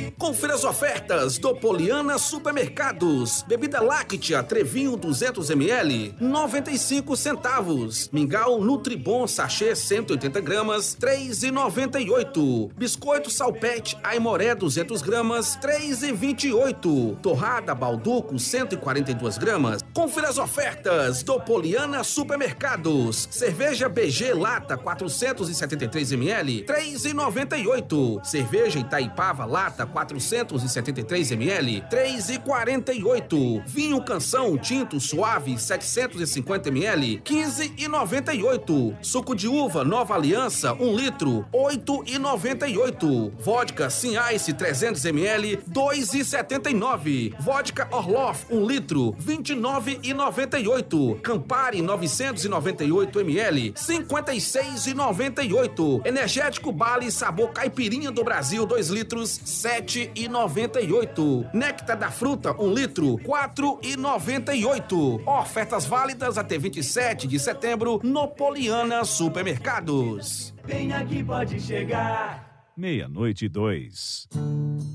Confira as ofertas do Poliana Supermercados. Bebida láctea Trevinho 200ml, 95 centavos. Mingau Nutribon sachê 180 gramas, 3,98. Biscoito Salpete Aimoré 200 gramas, 3,28. Torrada Balduco 142 gramas. Confira as ofertas do Poliana Supermercados. Cerveja BG Lata 473ml, 3,98. Cerveja Itaipava Lata 473ml, 3,48. Vinho Canção Tinto Suave 750ml, 15,98. Suco de uva Nova Aliança 1 litro, 8,98. Vodka Sim Ice 300ml, 2,79. Vodka Orloff 1 litro, 29,98. Campari 998ml, 56,98. Energético Bali Sabor Caipirinha do Brasil 2 litros, 7,98. Néctar da Fruta 1 litro, 4,98. Ofertas válidas até 27 de setembro no Poliana Supermercados. Vem aqui, pode chegar. 00:02.